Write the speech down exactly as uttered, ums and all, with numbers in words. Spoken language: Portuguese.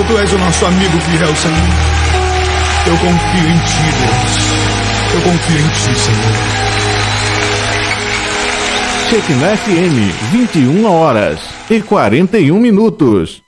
Senhor, Tu és o nosso amigo fiel, Senhor. Eu confio em Ti, Deus. Eu confio em Ti, Senhor. Shekinah F M, vinte e uma horas e quarenta e um minutos.